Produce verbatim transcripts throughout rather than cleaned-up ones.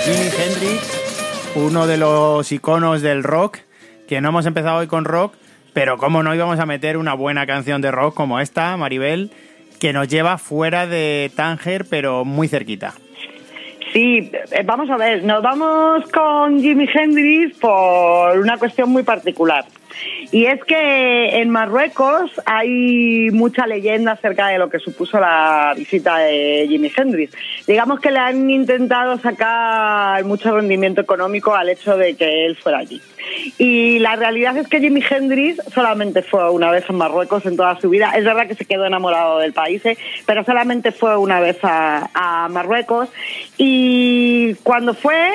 Jimi Hendrix, uno de los iconos del rock, que no hemos empezado hoy con rock, pero cómo no íbamos a meter una buena canción de rock como esta, Maribel, que nos lleva fuera de Tánger, pero muy cerquita. Sí, vamos a ver, nos vamos con Jimi Hendrix por una cuestión muy particular. Y es que en Marruecos hay mucha leyenda acerca de lo que supuso la visita de Jimi Hendrix. Digamos que le han intentado sacar mucho rendimiento económico al hecho de que él fuera allí. Y la realidad es que Jimi Hendrix solamente fue una vez en Marruecos en toda su vida. Es verdad que se quedó enamorado del país, ¿eh? Pero solamente fue una vez a, a Marruecos. Y cuando fue,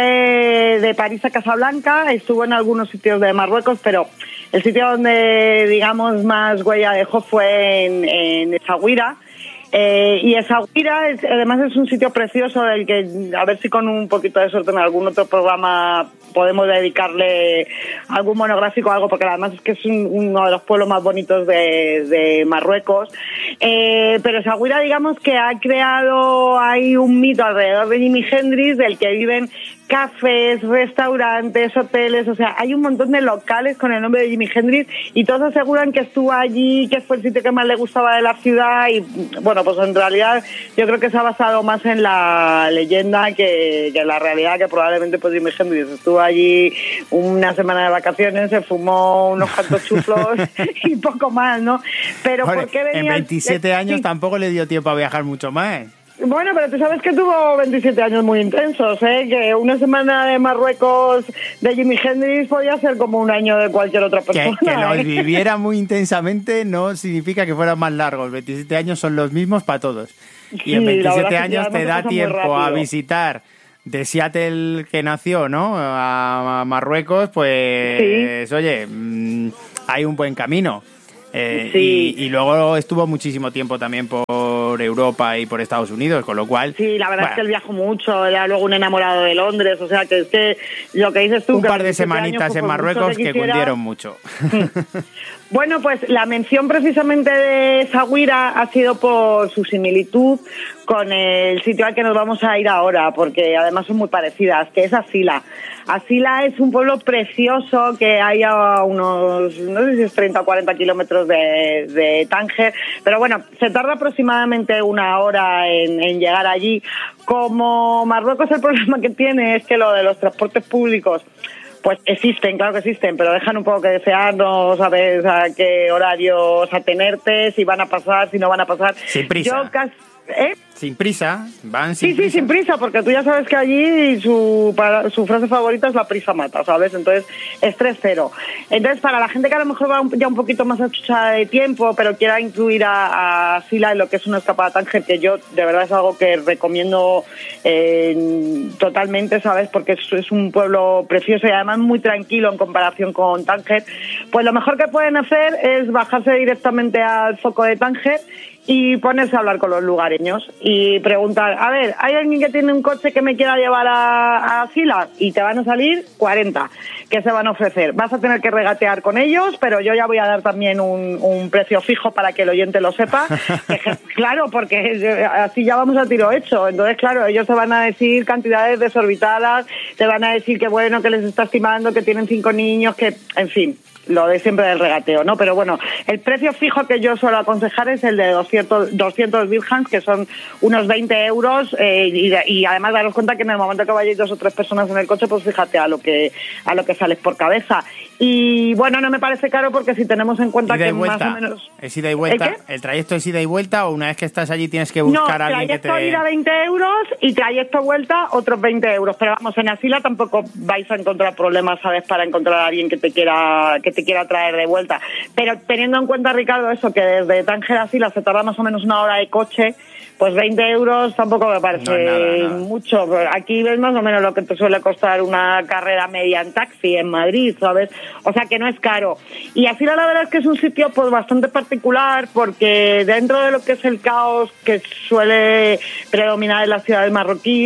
fue de París a Casablanca, estuvo en algunos sitios de Marruecos, pero el sitio donde, digamos, más huella dejó fue en, en Essaouira. Eh, y Essaouira es, además es un sitio precioso del que a ver si con un poquito de suerte en algún otro programa podemos dedicarle algún monográfico o algo, porque además es que es un, uno de los pueblos más bonitos de, de Marruecos. Eh, pero Essaouira, digamos que ha creado ahí un mito alrededor de Jimi Hendrix del que viven cafés, restaurantes, hoteles, o sea, hay un montón de locales con el nombre de Jimi Hendrix y todos aseguran que estuvo allí, que fue el sitio que más le gustaba de la ciudad y, bueno, pues en realidad yo creo que se ha basado más en la leyenda que, que en la realidad, que probablemente pues Jimi Hendrix estuvo allí una semana de vacaciones, se fumó unos cuantos chuflos y poco más, ¿no? Pero Joder, ¿por qué venía? En veintisiete años sí. Tampoco le dio tiempo a viajar mucho más. Bueno, pero tú sabes que tuvo veintisiete años muy intensos, ¿eh? Que una semana de Marruecos de Jimi Hendrix podía ser como un año de cualquier otra persona. Que, que los ¿eh? viviera muy intensamente no significa que fueran más largos. veintisiete años son los mismos para todos. Y en veintisiete años te da tiempo a visitar de Seattle, que nació, ¿no? A Marruecos, pues, sí. Oye, mmm, hay un buen camino. Eh, sí. y, y luego estuvo muchísimo tiempo también por Europa y por Estados Unidos, con lo cual... Sí, la verdad bueno, es que él viajó mucho, era luego un enamorado de Londres, o sea, que es que lo que dices tú... Un que par de semanitas en Marruecos que, que cundieron mucho. Bueno, pues la mención precisamente de Essaouira ha sido por su similitud con el sitio al que nos vamos a ir ahora, porque además son muy parecidas, que es Asila. Asila es un pueblo precioso que hay a unos, no sé si es treinta o cuarenta kilómetros de, de Tánger, pero bueno, se tarda aproximadamente una hora en, en llegar allí. Como Marruecos, el problema que tiene es que lo de los transportes públicos pues existen, claro que existen, pero dejan un poco que desear, no sabes a qué horarios atenerte, si van a pasar, si no van a pasar. Sin prisa. Yo casi, ¿eh? Sin prisa, van sin sí, prisa. Sí, sin prisa, porque tú ya sabes que allí su, para, su frase favorita es la prisa mata, ¿sabes? Entonces, estrés cero. Entonces, para la gente que a lo mejor va un, ya un poquito más achuchada de tiempo, pero quiera incluir a, a Sila en lo que es una escapada a Tánger, que yo de verdad es algo que recomiendo eh, totalmente, ¿sabes? Porque es, es un pueblo precioso y además muy tranquilo en comparación con Tánger. Pues lo mejor que pueden hacer es bajarse directamente al foco de Tánger y ponerse a hablar con los lugareños y preguntar, a ver, ¿hay alguien que tiene un coche que me quiera llevar a, a Sila? Y te van a salir cuarenta que se van a ofrecer. Vas a tener que regatear con ellos, pero yo ya voy a dar también un, un precio fijo para que el oyente lo sepa. Que, claro, porque así ya vamos a tiro hecho. Entonces, claro, ellos te van a decir cantidades desorbitadas, te van a decir que bueno, que les está estimando, que tienen cinco niños, que, en fin, lo de siempre del regateo, ¿no? Pero bueno, el precio fijo que yo suelo aconsejar es el de doscientos, doscientos dirhams, que son unos veinte euros, eh, y, y además daros cuenta que en el momento que vayáis dos o tres personas en el coche, pues fíjate a lo que a lo que sales por cabeza. Y bueno, no me parece caro porque si tenemos en cuenta que más o menos... ¿Es ida y vuelta? ¿El qué? ¿El trayecto es ida y vuelta o una vez que estás allí tienes que buscar no, a alguien que te... No, trayecto ida veinte euros y trayecto vuelta otros veinte euros. Pero vamos, en Asila tampoco vais a encontrar problemas, ¿sabes? Para encontrar a alguien que te quiera que te quiera traer de vuelta. Pero teniendo en cuenta, Ricardo, eso, que desde Tánger a Asila se tarda más o menos una hora de coche, pues veinte euros tampoco me parece no, nada, nada. mucho. Aquí ves más o menos lo que te suele costar una carrera media en taxi en Madrid, ¿sabes? O sea que no es caro. Y Asila la verdad es que es un sitio pues bastante particular porque dentro de lo que es el caos que suele predominar en las ciudades marroquíes,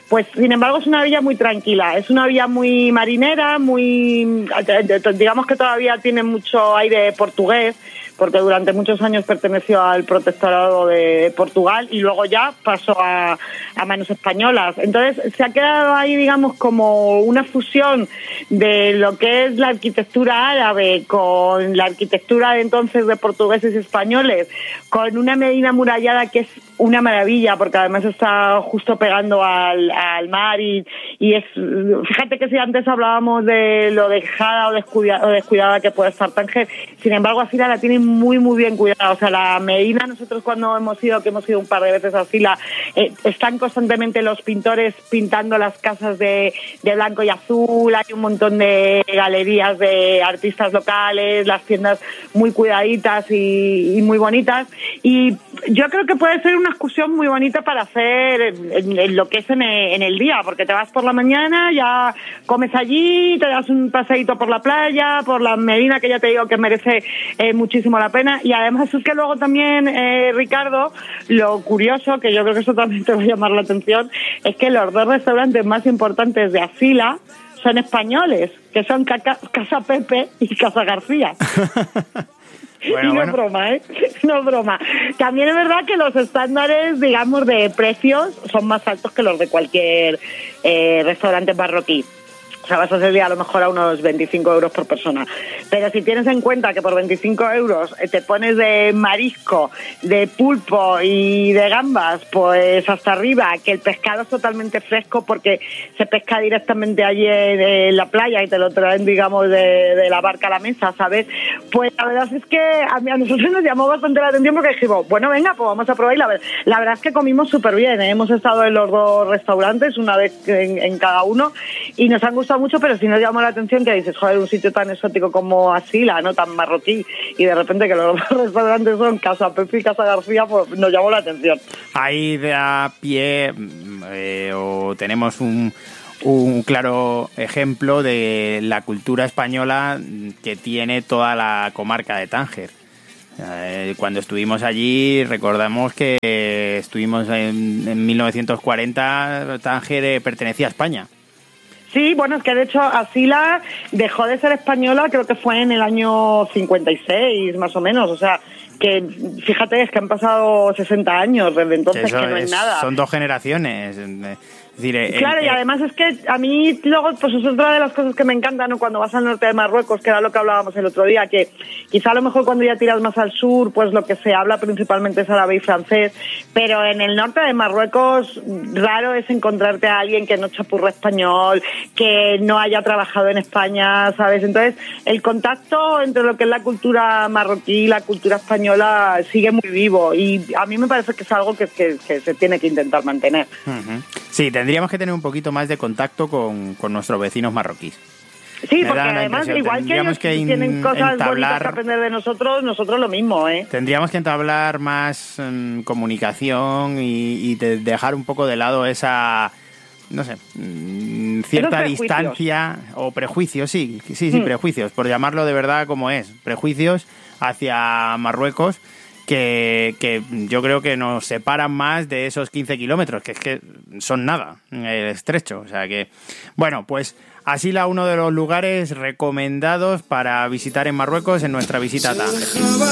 Pues, sin embargo, es una villa muy tranquila. Es una villa muy marinera, muy, digamos que todavía tiene mucho aire portugués, porque durante muchos años perteneció al protectorado de Portugal y luego ya pasó a, a manos españolas. Entonces se ha quedado ahí, digamos, como una fusión de lo que es la arquitectura árabe con la arquitectura de entonces de portugueses y españoles, con una medina amurallada que es una maravilla, porque además está justo pegando al, al mar y, y es, fíjate que si antes hablábamos de lo dejada o descuidada, o descuidada que puede estar Tánger, sin embargo Asila la tiene muy muy bien cuidada. O sea, la Medina, nosotros cuando hemos ido, que hemos ido un par de veces a Asila, eh, están constantemente los pintores pintando las casas de, de blanco y azul, hay un montón de galerías de artistas locales, las tiendas muy cuidaditas y, y muy bonitas, y yo creo que puede ser una excursión muy bonita para hacer en, en, en lo que es en el, en el día, porque te vas por la mañana, ya comes allí, te das un paseíto por la playa, por la Medina, que ya te digo que merece eh, muchísimo la pena. Y además es que luego también, eh, Ricardo, lo curioso, que yo creo que eso también te va a llamar la atención, es que los dos restaurantes más importantes de Asila son españoles, que son Caca, Casa Pepe y Casa García. Bueno, y no bueno. es broma, ¿eh? No es broma. También es verdad que los estándares, digamos, de precios son más altos que los de cualquier eh, restaurante marroquí. O sea, vas a salir a lo mejor a unos veinticinco euros por persona. Pero si tienes en cuenta que por veinticinco euros te pones de marisco, de pulpo y de gambas, pues hasta arriba, que el pescado es totalmente fresco porque se pesca directamente allí en la playa y te lo traen, digamos, de, de la barca a la mesa, ¿sabes? Pues la verdad es que a, mí, a nosotros nos llamó bastante la atención porque dijimos, bueno, venga, pues vamos a probar. Y la, la verdad es que comimos súper bien, ¿eh? Hemos estado en los dos restaurantes, una vez en, en cada uno, y nos han gustado mucho, pero si nos llamó la atención que dices, joder, un sitio tan exótico como Asila, no tan marroquí, y de repente que los restaurantes son Casa Pepe y Casa García, pues nos llamó la atención. Ahí de a pie eh, o tenemos un, un claro ejemplo de la cultura española que tiene toda la comarca de Tánger. Eh, cuando estuvimos allí, recordamos que estuvimos en, en mil novecientos cuarenta, Tánger eh, pertenecía a España. Sí, bueno, es que de hecho Asila dejó de ser española, creo que fue en el año cincuenta y seis, más o menos, o sea, que fíjate, es que han pasado sesenta años desde entonces, que no es, es nada. Son dos generaciones. Es decir, eh, claro, eh, y además es que a mí luego, pues es otra de las cosas que me encantan, ¿no? Cuando vas al norte de Marruecos, que era lo que hablábamos el otro día, que quizá a lo mejor cuando ya tiras más al sur, pues lo que se habla principalmente es árabe y francés, pero en el norte de Marruecos raro es encontrarte a alguien que no chapurre español, que no haya trabajado en España, ¿sabes? Entonces, el contacto entre lo que es la cultura marroquí y la cultura española sigue muy vivo, y a mí me parece que es algo que, que, que se tiene que intentar mantener. Uh-huh. Sí, tendríamos que tener un poquito más de contacto con, con nuestros vecinos marroquíes. Sí, me porque además, igual que ellos que in, tienen cosas entablar, bonitas que aprender de nosotros, nosotros lo mismo, ¿eh? Tendríamos que entablar más um, comunicación y, y de dejar un poco de lado esa, no sé, um, cierta distancia o prejuicios, sí, sí, sí, hmm. prejuicios, por llamarlo de verdad como es, prejuicios hacia Marruecos, que, que yo creo que nos separan más de esos quince kilómetros, que es que son nada, el estrecho. O sea que, bueno, pues Asila, uno de los lugares recomendados para visitar en Marruecos en nuestra visita a Tánger.